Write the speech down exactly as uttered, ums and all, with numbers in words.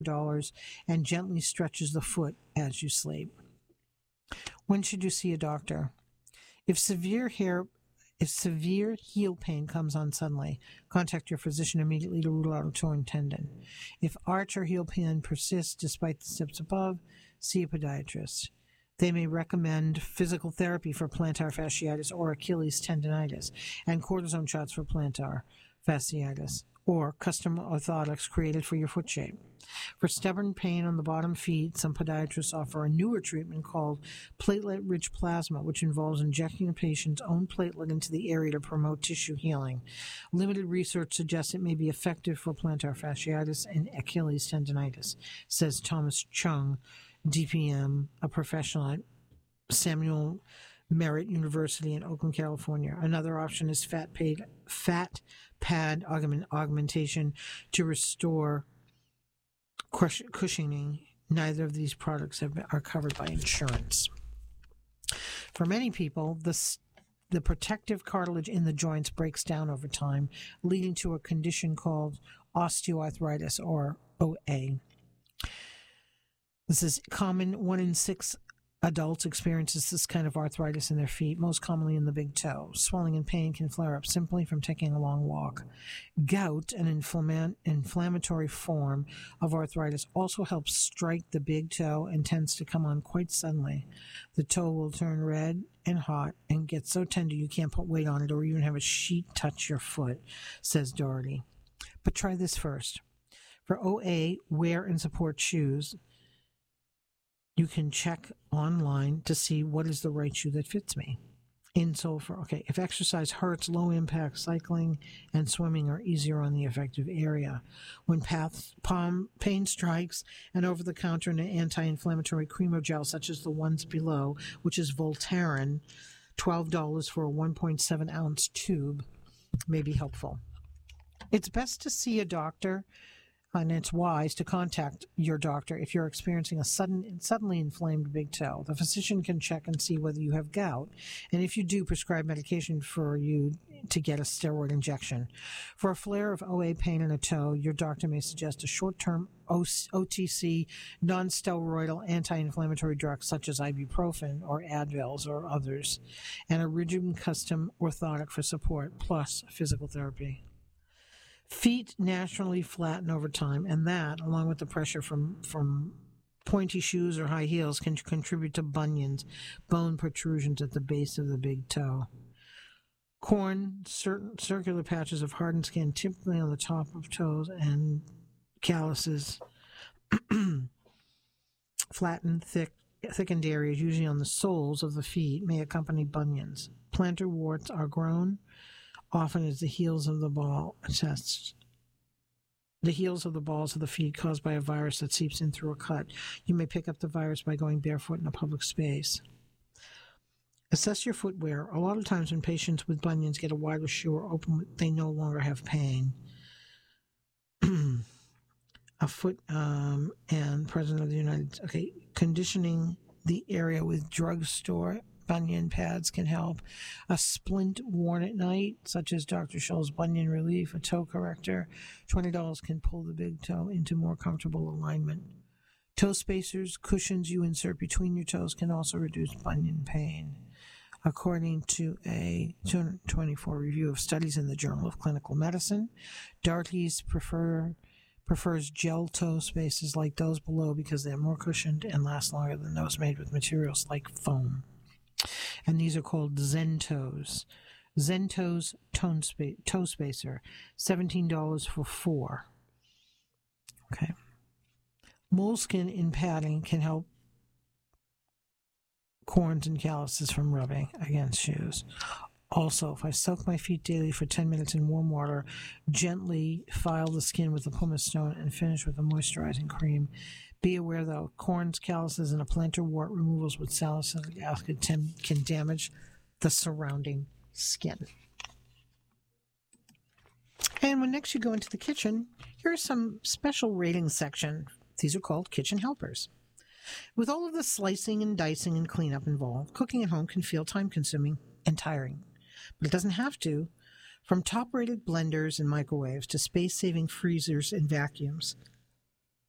dollars and gently stretches the foot as you sleep. When should you see a doctor? If severe hair If severe heel pain comes on suddenly, contact your physician immediately to rule out a torn tendon. If arch or heel pain persists despite the steps above, see a podiatrist. They may recommend physical therapy for plantar fasciitis or Achilles tendonitis and cortisone shots for plantar fasciitis or custom orthotics created for your foot shape. For stubborn pain on the bottom feet, some podiatrists offer a newer treatment called platelet-rich plasma, which involves injecting a patient's own platelet into the area to promote tissue healing. Limited research suggests it may be effective for plantar fasciitis and Achilles tendonitis, says Thomas Chung, D P M, a professional at Samuel Merritt University in Oakland, California. Another option is fat, paid, fat pad augment, augmentation to restore cushioning. Neither of these products have been, are covered by insurance. For many people, the, the protective cartilage in the joints breaks down over time, leading to a condition called osteoarthritis, or O A. This is common. One in six adults experiences this kind of arthritis in their feet, most commonly in the big toe. Swelling and pain can flare up simply from taking a long walk. Gout, an inflama- inflammatory form of arthritis, also helps strike the big toe and tends to come on quite suddenly. The toe will turn red and hot and get so tender you can't put weight on it or even have a sheet touch your foot, says Doherty. But try this first. For O A, wear and support shoes. You can check online to see what is the right shoe that fits me. Insole for, okay, if exercise hurts, low impact cycling and swimming are easier on the affected area. When path, palm pain strikes, an over-the-counter and an anti-inflammatory cream or gel such as the ones below, which is Voltaren, twelve dollars for a one point seven ounce tube, may be helpful. It's best to see a doctor, and it's wise to contact your doctor if you're experiencing a sudden, suddenly inflamed big toe. The physician can check and see whether you have gout, and if you do, prescribe medication for you to get a steroid injection. For a flare of O A pain in a toe, your doctor may suggest a short-term O T C non-steroidal anti-inflammatory drug such as ibuprofen or Advils or others, and a rigid custom orthotic for support, plus physical therapy. Feet naturally flatten over time, and that, along with the pressure from, from pointy shoes or high heels, can contribute to bunions, bone protrusions at the base of the big toe. Corn, certain circular patches of hardened skin, typically on the top of toes, and calluses, flattened, thick, thickened areas, usually on the soles of the feet, may accompany bunions. Plantar warts are grown often as the heels of the ball attests. The heels of the balls of the feet caused by a virus that seeps in through a cut. You may pick up the virus by going barefoot in a public space. Assess your footwear. A lot of times when patients with bunions get a wider shoe or open, they no longer have pain. A foot um, and President of the United States. Okay, conditioning the area with drugstore bunion pads can help. A splint worn at night, such as Doctor Scholl's Bunion Relief, a toe corrector, twenty dollars can pull the big toe into more comfortable alignment. Toe spacers, cushions you insert between your toes, can also reduce bunion pain. According to a two hundred twenty-four review of studies in the Journal of Clinical Medicine, Doherty's prefer, prefers gel toe spaces like those below because they're more cushioned and last longer than those made with materials like foam. And these are called Zentoes. Zentoes toe, spa- toe spacer, seventeen dollars for four. Okay. Moleskin in padding can help corns and calluses from rubbing against shoes. Also, if I soak my feet daily for ten minutes in warm water, gently file the skin with a pumice stone and finish with a moisturizing cream. Be aware, though, corns, calluses, and a plantar wart removals with salicylic acid can damage the surrounding skin. And when next you go into the kitchen, here are some special ratings section. These are called kitchen helpers. With all of the slicing and dicing and cleanup involved, cooking at home can feel time-consuming and tiring. But it doesn't have to. From top-rated blenders and microwaves to space-saving freezers and vacuums,